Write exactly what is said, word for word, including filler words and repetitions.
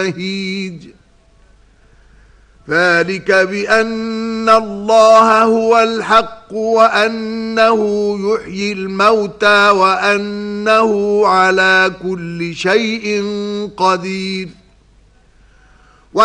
مهيج ذلك بأن الله هو الحق وأنه يحيي الموتى وأنه على كل شيء قدير